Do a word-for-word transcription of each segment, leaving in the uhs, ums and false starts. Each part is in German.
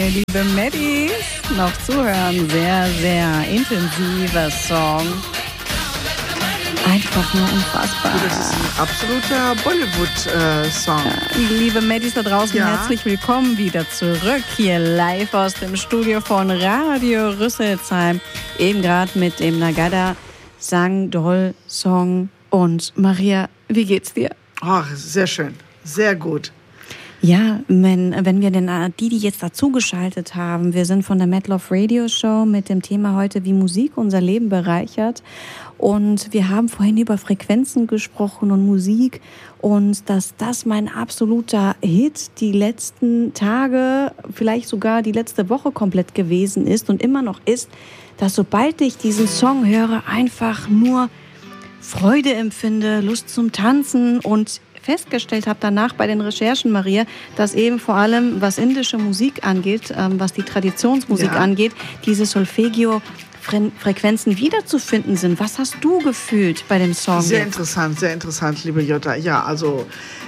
liebe Maddies, noch zuhören. Sehr, sehr intensiver Song. Einfach nur unfassbar. Das ist ein absoluter Bollywood-Song. Äh, liebe Maddies da draußen, ja. Herzlich willkommen wieder zurück hier live aus dem Studio von Radio Rüsselsheim. Eben gerade mit dem Nagada Sang Doll Song. Und Maria, wie geht's dir? Ach, sehr schön, sehr gut. Ja, wenn, wenn wir denn die, die jetzt dazugeschaltet haben, wir sind von der Mad Love Radio Show mit dem Thema heute, wie Musik unser Leben bereichert. Und wir haben vorhin über Frequenzen gesprochen und Musik und dass das mein absoluter Hit die letzten Tage, vielleicht sogar die letzte Woche komplett gewesen ist und immer noch ist, dass sobald ich diesen Song höre, einfach nur Freude empfinde, Lust zum Tanzen und festgestellt habe danach bei den Recherchen, Maria, dass eben vor allem, was indische Musik angeht, ähm, was die Traditionsmusik ja. angeht, diese Solfeggio-Frequenzen wiederzufinden sind. Was hast du gefühlt bei dem Song? Sehr jetzt? interessant, sehr interessant, liebe Jutta. Ja, also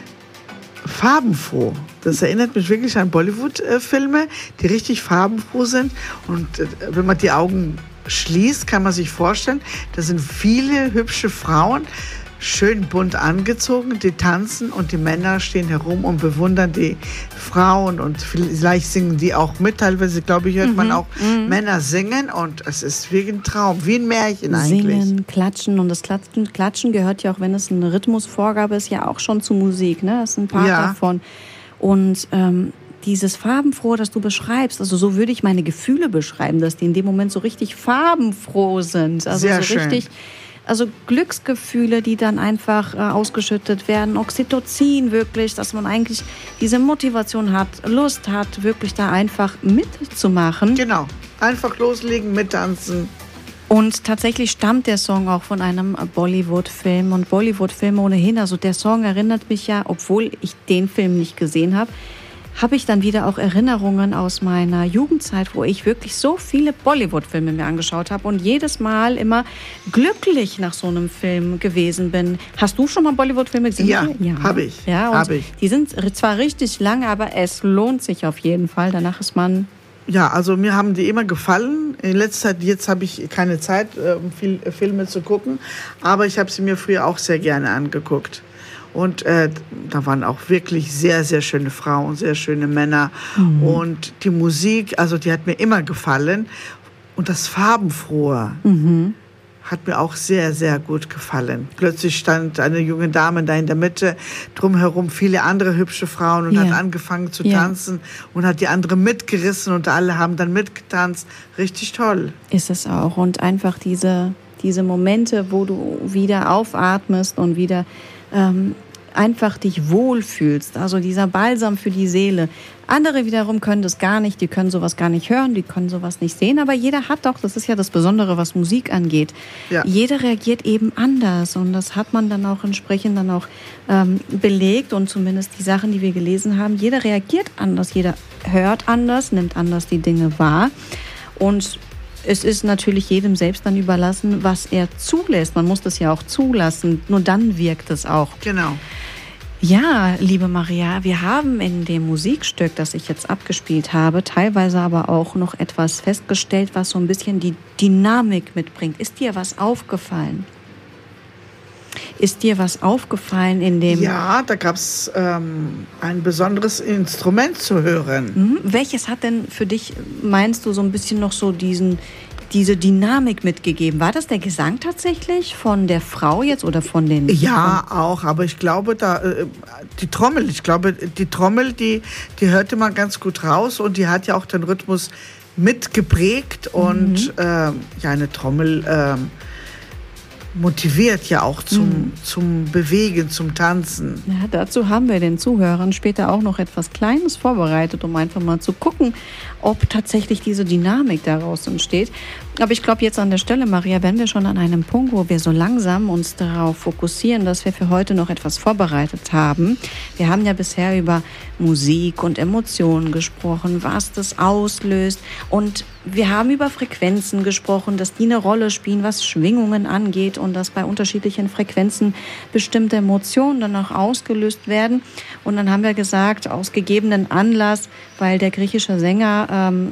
farbenfroh. Das erinnert mich wirklich an Bollywood-Filme, die richtig farbenfroh sind. Und äh, wenn man die Augen schließt, kann man sich vorstellen, da sind viele hübsche Frauen, schön bunt angezogen, die tanzen und die Männer stehen herum und bewundern die Frauen und vielleicht singen die auch mit. Teilweise, glaube ich, hört mhm. man auch mhm. Männer singen und es ist wie ein Traum, wie ein Märchen eigentlich. Singen, klatschen und das Klatschen, Klatschen gehört ja auch, wenn es eine Rhythmusvorgabe ist, ja auch schon zu Musik, ne? Das ist ein Part ja. davon. Und ähm, dieses Farbenfrohe, das du beschreibst, also so würde ich meine Gefühle beschreiben, dass die in dem Moment so richtig farbenfroh sind. Also Sehr so schön. richtig. Also Glücksgefühle, die dann einfach äh, ausgeschüttet werden, Oxytocin wirklich, dass man eigentlich diese Motivation hat, Lust hat, wirklich da einfach mitzumachen. Genau, einfach loslegen, mittanzen. Und tatsächlich stammt der Song auch von einem Bollywood-Film und Bollywood-Filme ohnehin. Also der Song erinnert mich ja, obwohl ich den Film nicht gesehen habe, habe ich dann wieder auch Erinnerungen aus meiner Jugendzeit, wo ich wirklich so viele Bollywood-Filme mir angeschaut habe und jedes Mal immer glücklich nach so einem Film gewesen bin. Hast du schon mal Bollywood-Filme gesehen? Ja, ja. habe ich. Ja, hab ich. Die sind zwar richtig lang, aber es lohnt sich auf jeden Fall. Danach ist man... Ja, also mir haben die immer gefallen. In letzter Zeit, jetzt habe ich keine Zeit, um viel Filme zu gucken, aber ich habe sie mir früher auch sehr gerne angeguckt. Und äh, da waren auch wirklich sehr, sehr schöne Frauen, sehr schöne Männer. Mhm. Und die Musik, also die hat mir immer gefallen. Und das Farbenfrohe mhm. hat mir auch sehr, sehr gut gefallen. Plötzlich stand eine junge Dame da in der Mitte, drumherum viele andere hübsche Frauen und ja. hat angefangen zu ja. tanzen und hat die andere mitgerissen und alle haben dann mitgetanzt. Richtig toll. Ist es auch. Und einfach diese, diese Momente, wo du wieder aufatmest und wieder... Ähm, einfach dich wohlfühlst, also dieser Balsam für die Seele. Andere wiederum können das gar nicht, die können sowas gar nicht hören, die können sowas nicht sehen, aber jeder hat doch, das ist ja das Besondere, was Musik angeht, ja. jeder reagiert eben anders und das hat man dann auch entsprechend dann auch ähm, belegt und zumindest die Sachen, die wir gelesen haben, jeder reagiert anders, jeder hört anders, nimmt anders die Dinge wahr und es ist natürlich jedem selbst dann überlassen, was er zulässt. Man muss das ja auch zulassen. Nur dann wirkt es auch. Genau. Ja, liebe Maria, wir haben in dem Musikstück, das ich jetzt abgespielt habe, teilweise aber auch noch etwas festgestellt, was so ein bisschen die Dynamik mitbringt. Ist dir was aufgefallen? Ist dir was aufgefallen in dem... Ja, da gab es ähm, ein besonderes Instrument zu hören. Mhm. Welches hat denn für dich, meinst du, so ein bisschen noch so diesen, diese Dynamik mitgegeben? War das der Gesang tatsächlich von der Frau jetzt oder von den... Ja, von auch, aber ich glaube, da äh, die Trommel, ich glaube, die Trommel, die, die hörte man ganz gut raus und die hat ja auch den Rhythmus mitgeprägt und mhm. äh, ja, eine Trommel... Äh, motiviert ja auch zum, mhm. zum Bewegen, zum Tanzen. Ja, dazu haben wir den Zuhörern später auch noch etwas Kleines vorbereitet, um einfach mal zu gucken, ob tatsächlich diese Dynamik daraus entsteht. Aber ich glaube jetzt an der Stelle, Maria, wenn wir schon an einem Punkt, wo wir so langsam uns darauf fokussieren, dass wir für heute noch etwas vorbereitet haben. Wir haben ja bisher über Musik und Emotionen gesprochen, was das auslöst. Und wir haben über Frequenzen gesprochen, dass die eine Rolle spielen, was Schwingungen angeht und dass bei unterschiedlichen Frequenzen bestimmte Emotionen dann auch ausgelöst werden. Und dann haben wir gesagt, aus gegebenen Anlass, weil der griechische Sänger ähm,